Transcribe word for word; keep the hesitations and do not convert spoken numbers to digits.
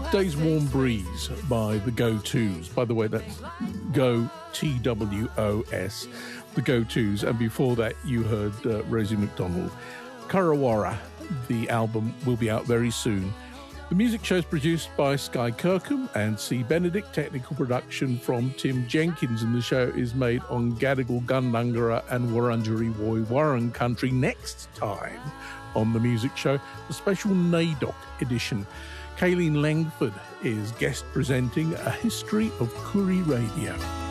Day's Warm Breeze by the Go-To's. By the way, that's Go, T W O S, the Go-To's. And before that, you heard uh, Rosie McDonald. Karawara, the album, will be out very soon. The music show is produced by Sky Kirkham and C. Benedict. Technical production from Tim Jenkins, and the show is made on Gadigal, Gundungurra and Wurundjeri Woi Wurrung country. Next time on the music show, a special NAIDOC edition. Kayleen Langford is guest presenting A History of Koori Radio.